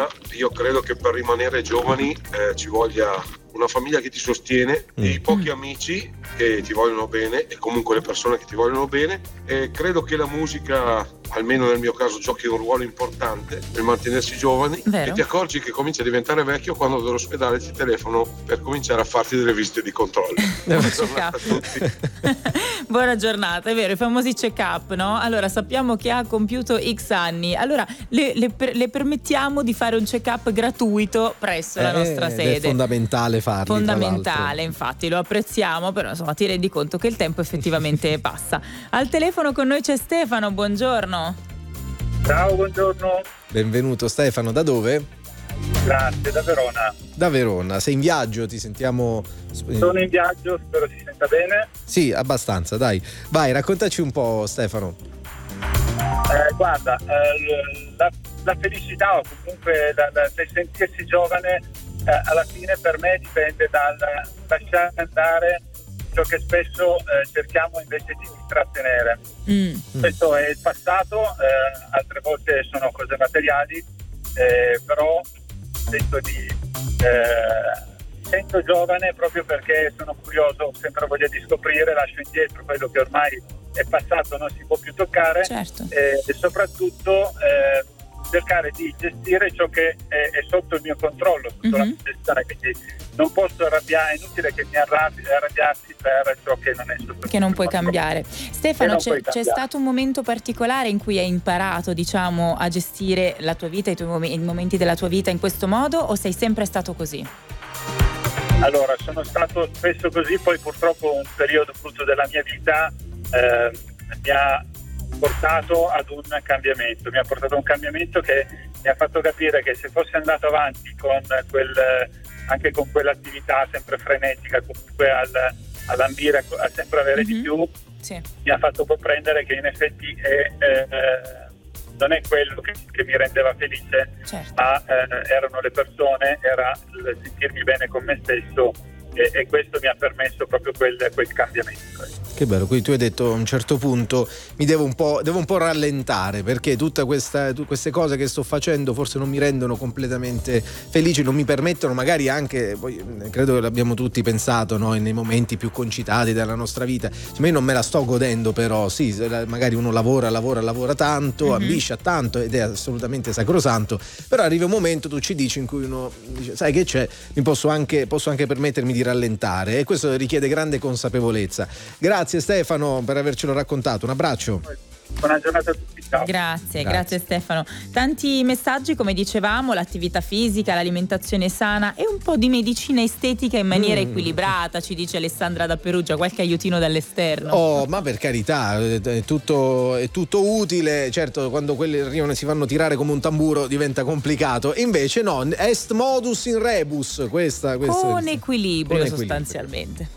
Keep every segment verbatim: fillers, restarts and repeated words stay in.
io credo che per rimanere giovani eh, ci voglia una famiglia che ti sostiene, Mm. i pochi amici che ti vogliono bene e comunque le persone che ti vogliono bene, e credo che la musica, almeno nel mio caso, giochi un ruolo importante per mantenersi giovani. Vero. E ti accorgi che cominci a diventare vecchio quando dall'ospedale ti telefono per cominciare a farti delle visite di controllo. Buona giornata a tutti. Buona giornata, è vero, i famosi check-up, no? Allora, sappiamo che ha compiuto X anni, allora le, le, per- le permettiamo di fare un check-up gratuito presso la Eh, nostra ed sede. È fondamentale farli. tra Fondamentale, l'altro. infatti, lo apprezziamo, però insomma ti rendi conto che il tempo effettivamente passa. Al telefono con noi c'è Stefano, buongiorno. Ciao, buongiorno. Benvenuto Stefano, da dove? Grazie, da Verona. Da Verona, sei in viaggio, ti sentiamo. Sono in viaggio, spero si senta bene. Sì, abbastanza, dai. Vai, raccontaci un po', Stefano. Eh, guarda, eh, la, la felicità o comunque la, la, del sentirsi giovane eh, alla fine per me dipende dal lasciare andare ciò che spesso eh, cerchiamo invece di trattenere. Mm. Questo è il passato, eh, altre volte sono cose materiali, eh, però sento di eh, sento giovane proprio perché sono curioso, ho sempre voglia di scoprire, lascio indietro quello che ormai è passato, non si può più toccare. Certo. eh, e soprattutto eh, cercare di gestire ciò che è, è sotto il mio controllo, sotto la Mhm. mia gestione, quindi non posso arrabbiare, è inutile che mi arrabbi, arrabbiarsi per ciò che non è sotto il Che non mio puoi controllo. cambiare. Che Stefano, non c'è, puoi c'è cambiare. stato un momento particolare in cui hai imparato, diciamo, a gestire la tua vita, i tuoi mom- i momenti della tua vita in questo modo, o sei sempre stato così? Allora, sono stato spesso così, poi purtroppo un periodo frutto della mia vita eh, mi ha portato ad un cambiamento, mi ha portato a un cambiamento che mi ha fatto capire che se fossi andato avanti con quel, anche con quell'attività sempre frenetica, comunque al, all'ambire a, a sempre avere di Mhm. più, Sì. mi ha fatto comprendere che in effetti è, eh, non è quello che, che mi rendeva felice, Certo. ma eh, erano le persone, era il sentirmi bene con me stesso, e, e questo mi ha permesso proprio quel, quel cambiamento. Che bello, quindi tu hai detto a un certo punto mi devo un po', devo un po' rallentare, perché tutte questa, tu- queste cose che sto facendo forse non mi rendono completamente felice, non mi permettono magari anche, poi, credo che l'abbiamo tutti pensato, no? Nei momenti più concitati della nostra vita, cioè, io non me la sto godendo, però sì, magari uno lavora, lavora, lavora tanto, Mhm. ambisce a tanto ed è assolutamente sacrosanto, però arriva un momento, tu ci dici, in cui uno dice, sai che c'è, mi posso anche, posso anche permettermi di rallentare, e questo richiede grande consapevolezza. Grazie Stefano per avercelo raccontato, un abbraccio. Buona giornata a tutti, ciao. Grazie, Grazie. grazie Stefano. Tanti messaggi, come dicevamo, l'attività fisica, l'alimentazione sana e un po' di medicina estetica in maniera Mm. equilibrata, ci dice Alessandra da Perugia, qualche aiutino dall'esterno. Oh, ma per carità, è tutto, è tutto utile. Certo, quando quelli arrivano e si fanno tirare come un tamburo diventa complicato. Invece no, est modus in rebus. Questa, questa Con equilibrio, Con equilibrio. sostanzialmente.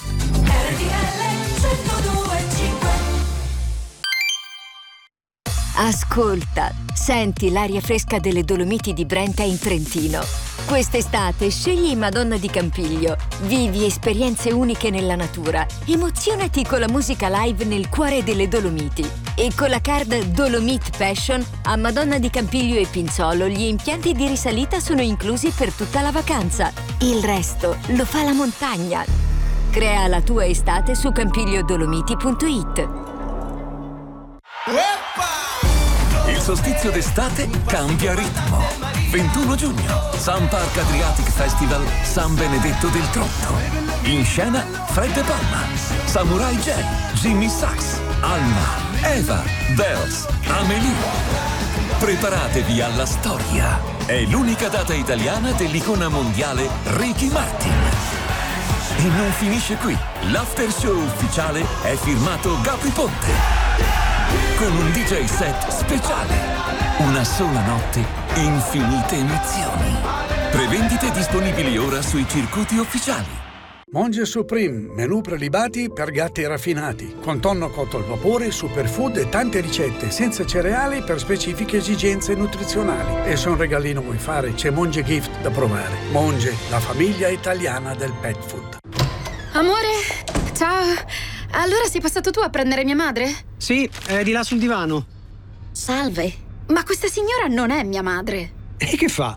Ascolta, senti l'aria fresca delle Dolomiti di Brenta in Trentino. Quest'estate scegli Madonna di Campiglio, vivi esperienze uniche nella natura, emozionati con la musica live nel cuore delle Dolomiti. E con la card Dolomit Passion a Madonna di Campiglio e Pinzolo gli impianti di risalita sono inclusi per tutta la vacanza. Il resto lo fa la montagna. Crea la tua estate su campigliodolomiti punto it. Il solstizio d'estate cambia ritmo. ventuno giugno, Sun Park Adriatic Festival San Benedetto del Tronto. In scena Fred De Palma, Samurai J, Jimmy Sachs, Alma, Eva, Bells, Amelie. Preparatevi alla storia. È l'unica data italiana dell'icona mondiale Ricky Martin. E non finisce qui. L'after show ufficiale è firmato Gabri Ponte. Con un D J set speciale. Una sola notte, infinite emozioni. Prevendite disponibili ora sui circuiti ufficiali. Monge Supreme, menù prelibati per gatti raffinati, con tonno cotto al vapore, superfood e tante ricette senza cereali per specifiche esigenze nutrizionali. E se un regalino vuoi fare, c'è Monge Gift da provare. Monge, la famiglia italiana del pet food. Amore, ciao. Allora sei passato tu a prendere mia madre? Sì, è di là sul divano. Salve. Ma questa signora non è mia madre. E che fa?